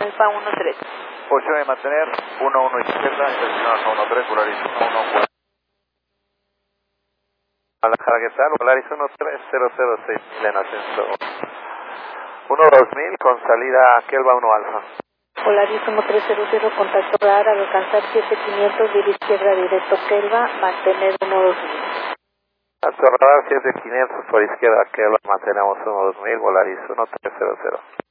Alfa 13. Posición de mantener 11 izquierda, dirección Alfa 13, Volaris 114. Guadalajara, ¿qué tal? Volaris 13006 en ascenso 12000 con salida Kelva 1 Alfa. Volaris 1300, contacto radar al alcanzar 7500, vía izquierda directo Kelva, mantener 12000. Alto radar 7500 por izquierda Kelva, mantenemos 12000, Volaris 1300.